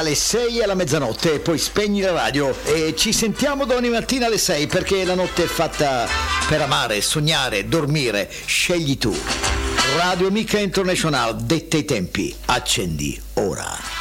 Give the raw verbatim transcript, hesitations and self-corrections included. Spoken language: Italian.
Alle sei alla mezzanotte, poi spegni la radio e ci sentiamo domani mattina alle sei, perché la notte è fatta per amare, sognare, dormire. Scegli tu. Radio Amica International, detta i tempi. Accendi ora.